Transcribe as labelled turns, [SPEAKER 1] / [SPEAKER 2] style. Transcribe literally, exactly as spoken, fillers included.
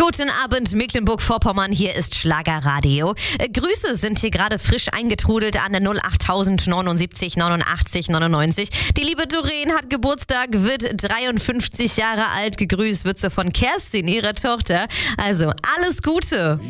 [SPEAKER 1] Guten Abend, Mecklenburg-Vorpommern, hier ist Schlagerradio. Äh, Grüße sind hier gerade frisch eingetrudelt an der null acht neunundsiebzig neunundachtzig neunundneunzig. Die liebe Doreen hat Geburtstag, wird dreiundfünfzig Jahre alt. Gegrüßt wird sie von Kerstin, ihrer Tochter. Also alles Gute.